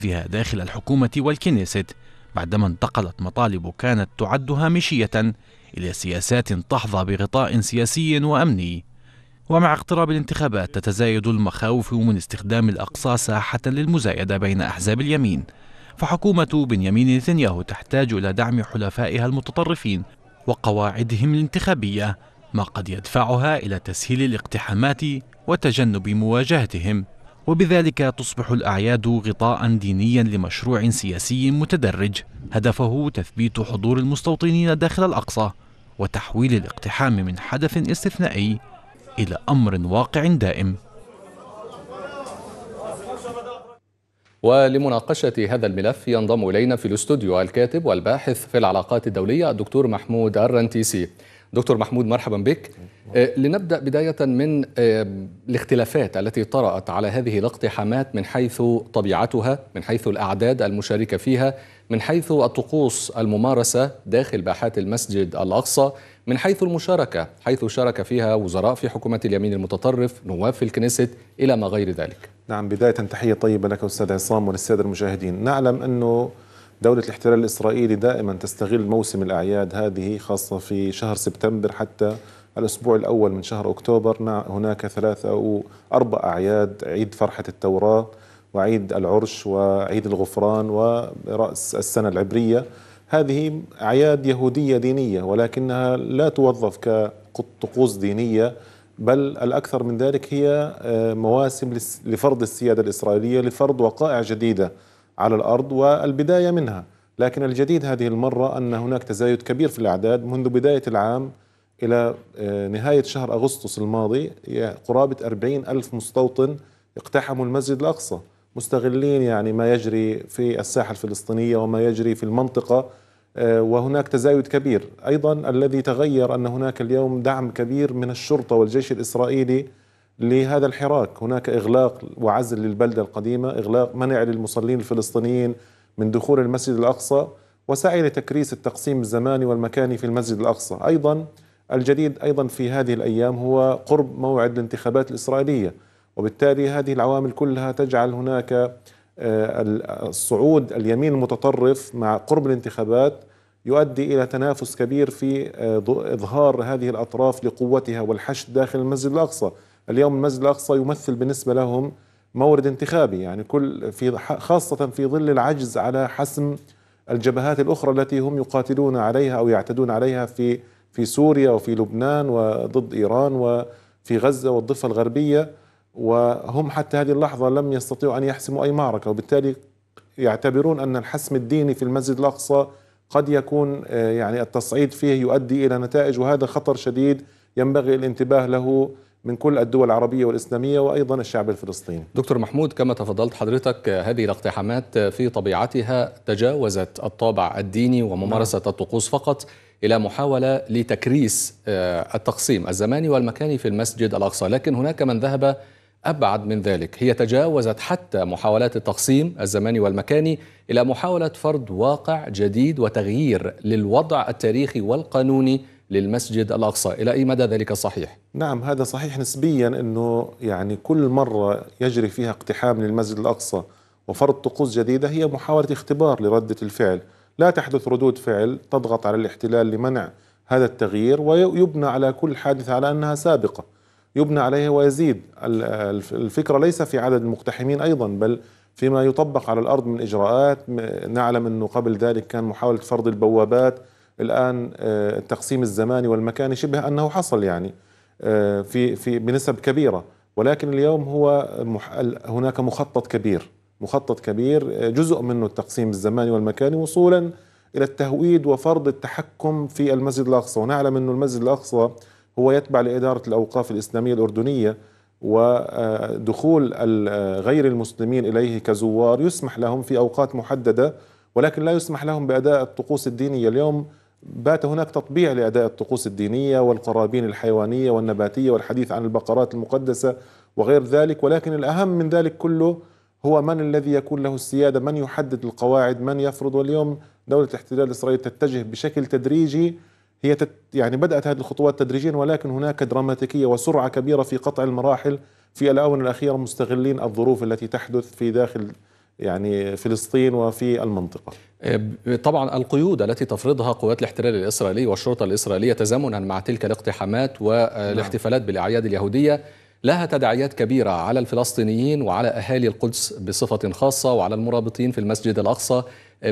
فيها داخل الحكومة والكنيست، بعدما انتقلت مطالب كانت تعد هامشية إلى سياسات تحظى بغطاء سياسي وأمني. ومع اقتراب الانتخابات تتزايد المخاوف من استخدام الأقصى ساحة للمزايدة بين أحزاب اليمين، فحكومة بنيامين نتنياهو تحتاج إلى دعم حلفائها المتطرفين وقواعدهم الانتخابية، ما قد يدفعها إلى تسهيل الاقتحامات وتجنب مواجهتهم، وبذلك تصبح الأعياد غطاء دينيا لمشروع سياسي متدرج هدفه تثبيت حضور المستوطنين داخل الأقصى وتحويل الاقتحام من حدث استثنائي إلى أمر واقع دائم. ولمناقشة هذا الملف ينضم إلينا في الاستوديو الكاتب والباحث في العلاقات الدولية الدكتور محمود الرنتيسي. دكتور محمود، مرحبا بك. لنبدأ بداية من الاختلافات التي طرأت على هذه الاقتحامات من حيث طبيعتها، من حيث الأعداد المشاركة فيها، من حيث الطقوس الممارسة داخل باحات المسجد الأقصى، من حيث المشاركة، حيث شارك فيها وزراء في حكومة اليمين المتطرف، نواب في الكنيست، إلى ما غير ذلك. نعم، بداية تحية طيبة لك أستاذ عصام وللسادة المشاهدين. نعلم أنه دولة الاحتلال الإسرائيلي دائما تستغل موسم الأعياد هذه، خاصة في شهر سبتمبر حتى الأسبوع الأول من شهر أكتوبر. هناك 3 أو 4 أعياد: عيد فرحة التوراة، وعيد العرش، وعيد الغفران، ورأس السنة العبرية. هذه أعياد يهودية دينية، ولكنها لا توظف كطقوس دينية، بل الأكثر من ذلك هي مواسم لفرض السيادة الإسرائيلية، لفرض وقائع جديدة على الأرض والبداية منها. لكن الجديد هذه المرة أن هناك تزايد كبير في الأعداد منذ بداية العام إلى نهاية شهر أغسطس الماضي. قرابة 40 ألف مستوطن اقتحموا المسجد الأقصى، مستغلين يعني ما يجري في الساحة الفلسطينية وما يجري في المنطقة. وهناك تزايد كبير. أيضا الذي تغير أن هناك اليوم دعم كبير من الشرطة والجيش الإسرائيلي لهذا الحراك. هناك إغلاق وعزل للبلدة القديمة، إغلاق منع للمصلين الفلسطينيين من دخول المسجد الأقصى، وسعي لتكريس التقسيم الزماني والمكاني في المسجد الأقصى. أيضا الجديد أيضا في هذه الأيام هو قرب موعد الانتخابات الإسرائيلية، وبالتالي هذه العوامل كلها تجعل هناك الصعود اليمين المتطرف مع قرب الانتخابات يؤدي إلى تنافس كبير في إظهار هذه الأطراف لقوتها والحشد داخل المسجد الأقصى. اليوم المسجد الأقصى يمثل بالنسبة لهم مورد انتخابي، يعني خاصة في ظل العجز على حسم الجبهات الأخرى التي هم يقاتلون عليها أو يعتدون عليها في سوريا وفي لبنان وضد إيران وفي غزة والضفة الغربية، وهم حتى هذه اللحظة لم يستطيعوا أن يحسموا أي معركة. وبالتالي يعتبرون أن الحسم الديني في المسجد الأقصى قد يكون يعني التصعيد فيه يؤدي إلى نتائج، وهذا خطر شديد ينبغي الانتباه له من كل الدول العربية والإسلامية وأيضا الشعب الفلسطيني. دكتور محمود، كما تفضلت حضرتك، هذه الاقتحامات في طبيعتها تجاوزت الطابع الديني وممارسة الطقوس فقط إلى محاولة لتكريس التقسيم الزماني والمكاني في المسجد الأقصى، لكن هناك من ذهب أبعد من ذلك. هي تجاوزت حتى محاولات التقسيم الزماني والمكاني إلى محاولة فرض واقع جديد وتغيير للوضع التاريخي والقانوني للمسجد الأقصى. إلى أي مدى ذلك صحيح؟ نعم، هذا صحيح نسبيا، أنه يعني كل مرة يجري فيها اقتحام للمسجد الأقصى وفرض طقوس جديدة هي محاولة اختبار لردة الفعل. لا تحدث ردود فعل تضغط على الاحتلال لمنع هذا التغيير، ويبنى على كل حادثة على أنها سابقة، يبنى عليها ويزيد. الفكرة ليس في عدد المقتحمين أيضا، بل فيما يطبق على الأرض من إجراءات. نعلم أنه قبل ذلك كان محاولة فرض البوابات، الآن التقسيم الزماني والمكاني شبه أنه حصل يعني في بنسب كبيرة. ولكن اليوم هو هناك مخطط كبير جزء منه التقسيم الزماني والمكاني، وصولا إلى التهويد وفرض التحكم في المسجد الأقصى. ونعلم أن المسجد الأقصى هو يتبع لإدارة الأوقاف الإسلامية الأردنية، ودخول غير المسلمين إليه كزوار يسمح لهم في أوقات محددة، ولكن لا يسمح لهم بأداء الطقوس الدينية. اليوم بات هناك تطبيع لأداء الطقوس الدينية والقرابين الحيوانية والنباتية والحديث عن البقرات المقدسة وغير ذلك. ولكن الأهم من ذلك كله هو من الذي يكون له السيادة، من يحدد القواعد، من يفرض. واليوم دولة الاحتلال الإسرائيلي تتجه بشكل تدريجي. هي يعني بدأت هذه الخطوات تدريجيا، ولكن هناك دراماتيكية وسرعة كبيرة في قطع المراحل في الآونة الأخيرة، مستغلين الظروف التي تحدث في داخل يعني فلسطين وفي المنطقة. طبعا القيود التي تفرضها قوات الاحتلال الإسرائيلي والشرطة الإسرائيلية تزامنا مع تلك الاقتحامات والاحتفالات بالأعياد اليهودية لها تداعيات كبيرة على الفلسطينيين وعلى أهالي القدس بصفة خاصة وعلى المرابطين في المسجد الأقصى.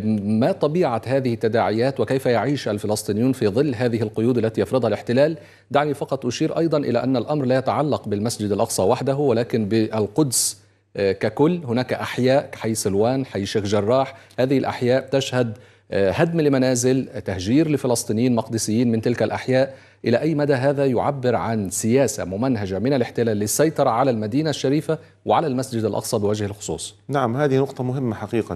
ما طبيعة هذه التداعيات وكيف يعيش الفلسطينيون في ظل هذه القيود التي يفرضها الاحتلال؟ دعني فقط أشير أيضا إلى أن الأمر لا يتعلق بالمسجد الأقصى وحده ولكن بالقدس ككل. هناك أحياء حي سلوان، حي شيخ جراح، هذه الأحياء تشهد هدم لمنازل، تهجير لفلسطينيين مقدسيين من تلك الأحياء. إلى أي مدى هذا يعبر عن سياسة ممنهجة من الاحتلال للسيطرة على المدينة الشريفة وعلى المسجد الأقصى بوجه الخصوص؟ نعم، هذه نقطة مهمة حقيقة.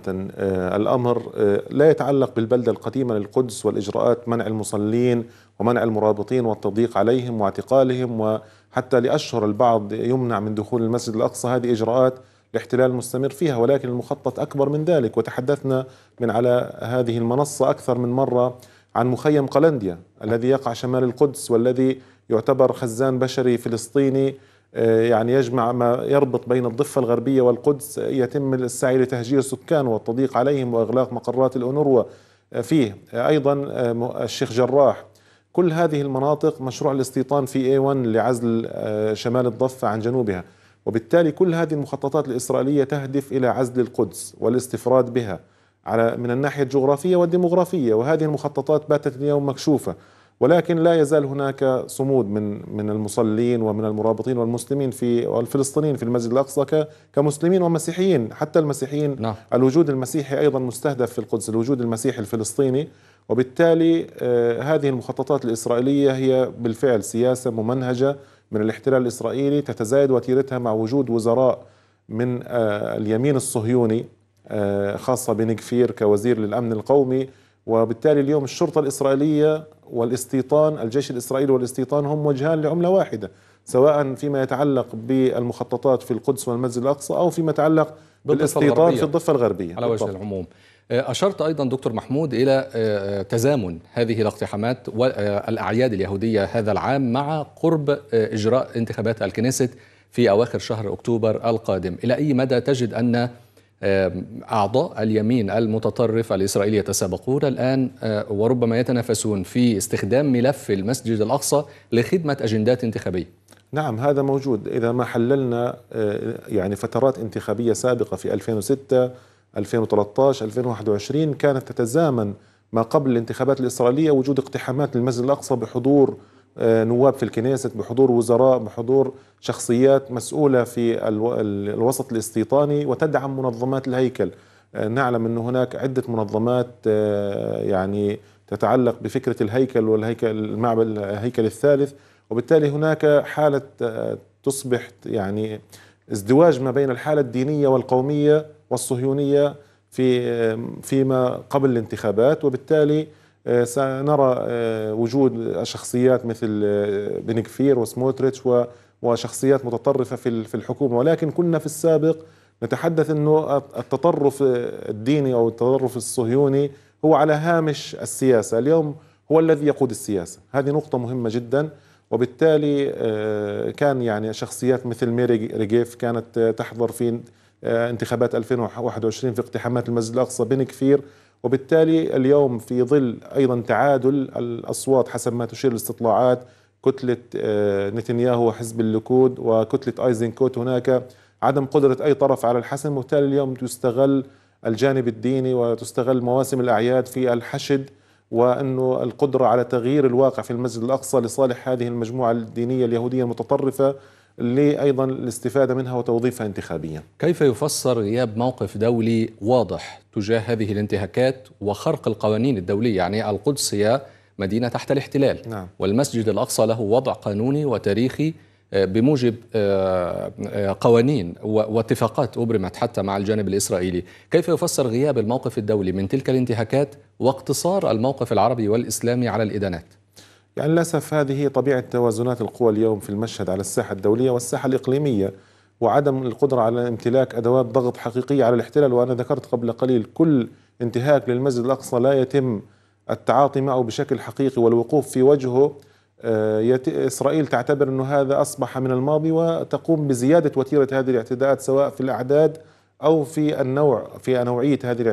الأمر لا يتعلق بالبلدة القديمة للقدس والإجراءات منع المصلين ومنع المرابطين والتضييق عليهم واعتقالهم، وحتى لأشهر البعض يمنع من دخول المسجد الأقصى. هذه إجراءات الاحتلال مستمر فيها، ولكن المخطط أكبر من ذلك. وتحدثنا من على هذه المنصة أكثر من مرة عن مخيم قلنديا الذي يقع شمال القدس والذي يعتبر خزان بشري فلسطيني، يعني يجمع ما يربط بين الضفة الغربية والقدس. يتم السعي لتهجير سكان والتضييق عليهم وإغلاق مقرات الأونروا فيه. أيضا الشيخ جراح، كل هذه المناطق مشروع الاستيطان في A1 لعزل شمال الضفة عن جنوبها، وبالتالي كل هذه المخططات الإسرائيلية تهدف إلى عزل القدس والاستفراد بها من الناحية الجغرافية والديمغرافية. وهذه المخططات باتت اليوم مكشوفة، ولكن لا يزال هناك صمود من المصلين ومن المرابطين والمسلمين والفلسطينيين في المسجد الأقصى كمسلمين ومسيحيين. حتى المسيحيين، نعم. الوجود المسيحي أيضا مستهدف في القدس، الوجود المسيحي الفلسطيني. وبالتالي هذه المخططات الإسرائيلية هي بالفعل سياسة ممنهجة من الاحتلال الإسرائيلي، تتزايد وتيرتها مع وجود وزراء من اليمين الصهيوني، خاصة بن غفير كوزير للأمن القومي. وبالتالي اليوم الشرطة الإسرائيلية والاستيطان، الجيش الإسرائيلي والاستيطان هم وجهان لعملة واحدة، سواء فيما يتعلق بالمخططات في القدس والمسجد الأقصى أو فيما يتعلق بالاستيطان في الضفة الغربية على وجه العموم. أشرت أيضا دكتور محمود إلى تزامن هذه الاقتحامات والأعياد اليهودية هذا العام مع قرب إجراء انتخابات الكنيست في أواخر شهر أكتوبر القادم. إلى أي مدى تجد أن أعضاء اليمين المتطرف الإسرائيلي يتسابقون الآن وربما يتنافسون في استخدام ملف المسجد الأقصى لخدمة أجندات انتخابية؟ نعم، هذا موجود. إذا ما حللنا يعني فترات انتخابية سابقة في 2006 2013 2021 كانت تتزامن ما قبل الانتخابات الإسرائيلية وجود اقتحامات للمسجد الأقصى بحضور نواب في الكنيست، بحضور وزراء، بحضور شخصيات مسؤولة في الوسط الاستيطاني وتدعم منظمات الهيكل. نعلم أن هناك عدة منظمات يعني تتعلق بفكرة الهيكل والهيكل المعبد الهيكل الثالث، وبالتالي هناك حالة تصبح يعني ازدواج ما بين الحالة الدينية والقومية والصهيونية فيما قبل الانتخابات. وبالتالي سنرى وجود شخصيات مثل بن غفير وسموتريتش وشخصيات متطرفة في الحكومة. ولكن كنا في السابق نتحدث أنه التطرف الديني أو التطرف الصهيوني هو على هامش السياسة، اليوم هو الذي يقود السياسة. هذه نقطة مهمة جدا. وبالتالي كان يعني شخصيات مثل ميري ريغيف كانت تحضر في انتخابات 2021 في اقتحامات المسجد الأقصى بن غفير. وبالتالي اليوم في ظل أيضا تعادل الأصوات حسب ما تشير الاستطلاعات، كتلة نتنياهو وحزب الليكود وكتلة أيزنكوت، هناك عدم قدرة أي طرف على الحسم. وبالتالي اليوم تستغل الجانب الديني وتستغل مواسم الأعياد في الحشد وأنه القدرة على تغيير الواقع في المسجد الأقصى لصالح هذه المجموعة الدينية اليهودية المتطرفة اللي أيضا الاستفادة منها وتوظيفها انتخابيا. كيف يفسر غياب موقف دولي واضح تجاه هذه الانتهاكات وخرق القوانين الدولية؟ يعني القدس هي مدينة تحت الاحتلال، نعم. والمسجد الأقصى له وضع قانوني وتاريخي بموجب قوانين واتفاقات أبرمت حتى مع الجانب الإسرائيلي. كيف يفسر غياب الموقف الدولي من تلك الانتهاكات واقتصار الموقف العربي والإسلامي على الإدانات؟ يعني للأسف هذه طبيعة توازنات القوى اليوم في المشهد على الساحة الدولية والساحة الإقليمية، وعدم القدرة على امتلاك أدوات ضغط حقيقية على الاحتلال. وأنا ذكرت قبل قليل كل انتهاك للمسجد الأقصى لا يتم التعاطي معه بشكل حقيقي والوقوف في وجهه. إسرائيل تعتبر أنه هذا أصبح من الماضي وتقوم بزيادة وتيرة هذه الاعتداءات سواء في الأعداد أو في النوع في نوعية هذه